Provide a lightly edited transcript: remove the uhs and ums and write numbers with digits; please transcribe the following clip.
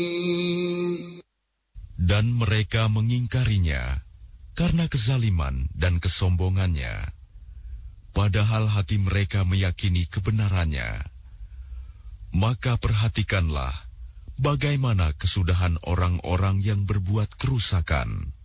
Dan mereka mengingkarinya karena kezaliman dan kesombongannya, padahal hati mereka meyakini kebenarannya. Maka perhatikanlah bagaimana kesudahan orang-orang yang berbuat kerusakan.